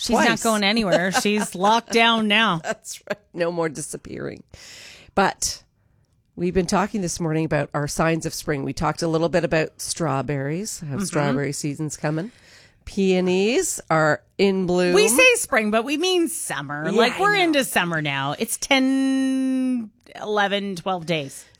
She's not going anywhere. She's locked down now. That's right. No more disappearing. But we've been talking this morning about our signs of spring. We talked a little bit about strawberries, how strawberry season's coming. Peonies are in bloom. We say spring, but we mean summer. Yeah, like, we're into summer now. It's 10, 11, 12 days.